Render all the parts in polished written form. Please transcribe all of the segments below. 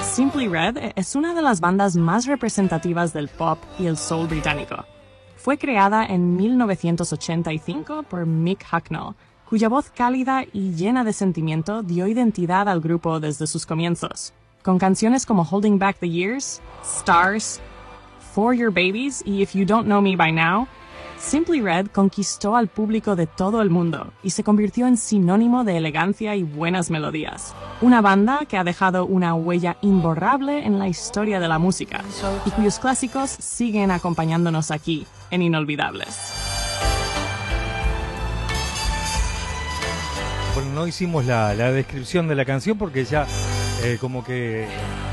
Simply Red es una de las bandas más representativas del pop y el soul británico. Fue creada en 1985 por Mick Hucknall, cuya voz cálida y llena de sentimiento dio identidad al grupo desde sus comienzos. Con canciones como Holding Back the Years, Stars, For Your Babies y If You Don't Know Me By Now, Simply Red conquistó al público de todo el mundo y se convirtió en sinónimo de elegancia y buenas melodías. Una banda que ha dejado una huella imborrable en la historia de la música y cuyos clásicos siguen acompañándonos aquí en Inolvidables. Bueno, no hicimos la descripción de la canción porque ya como que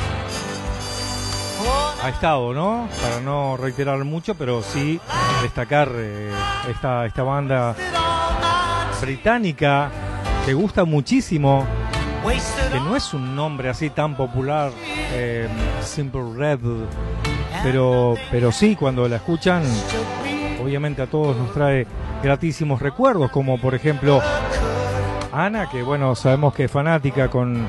ha estado, ¿no? Para no reiterar mucho, pero sí destacar esta banda británica que gusta muchísimo, que no es un nombre así tan popular, Simple Red, pero sí, cuando la escuchan, obviamente a todos nos trae gratísimos recuerdos, como por ejemplo Ana, que bueno, sabemos que es fanática con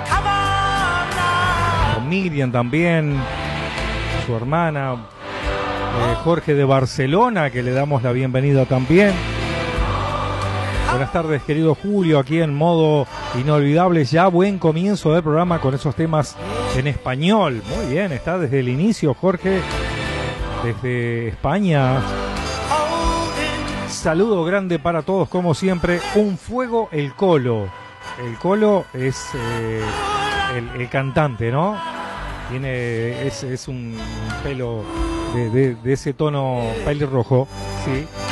Miriam también, su hermana, Jorge de Barcelona, que le damos la bienvenida también. Buenas tardes, querido Julio, aquí en modo Inolvidables, ya buen comienzo del programa con esos temas en español. Muy bien, está desde el inicio Jorge, desde España. Saludo grande para todos, como siempre. Un fuego, el Colo. El Colo es el cantante, ¿no? Es un pelo de ese tono pelirrojo, sí.